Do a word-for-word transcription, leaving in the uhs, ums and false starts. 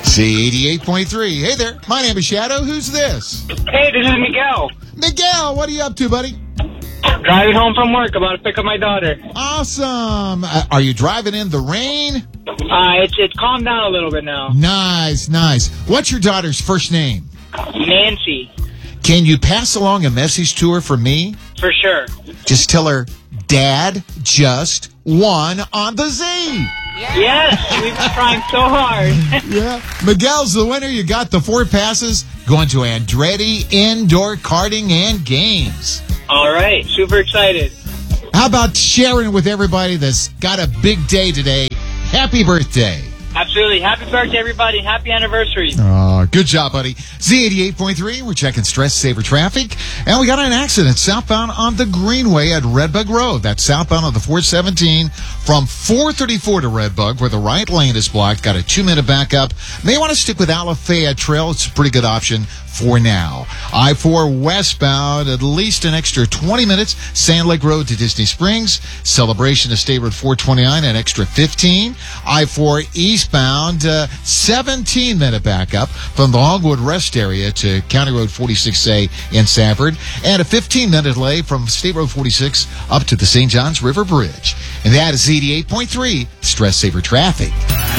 Z eighty-eight point three. Hey there, my name is Shadow. Who's this? Hey, this is Miguel. Miguel, what are you up to, buddy? Driving home from work, about to pick up my daughter. Awesome. Uh, are you driving in the rain? Uh, it's it's calmed down a little bit now. Nice, nice. What's your daughter's first name? Nancy. Can you pass along a message to her from me? For sure. Just tell her, Dad just won on the Z. Yes, we've been trying so hard. Yeah. Miguel's the winner. You got the four passes going to Andretti Indoor Karting and Games. All right, super excited. How about sharing with everybody that's got a big day today? Happy birthday. Absolutely. Happy birthday, everybody. Happy anniversary. Uh, good job, buddy. Z eighty-eight point three, we're checking stress saver traffic. And we got an accident southbound on the Greenway at Redbug Road. That's southbound on the four seventeen from four thirty-four to Redbug, where the right lane is blocked. Got a two-minute backup. May want to stick with Alafaya Trail. It's a pretty good option for now. I four westbound, at least an extra twenty minutes. Sand Lake Road to Disney Springs. Celebration to State Road four twenty-nine, an extra fifteen. I four eastbound, uh, seventeen-minute backup from the Longwood Rest area to County Road forty-six A in Sanford. And a fifteen-minute delay from State Road forty-six up to the Saint Johns River Bridge. And that is Z eighty-eight point three Stress Saver Traffic.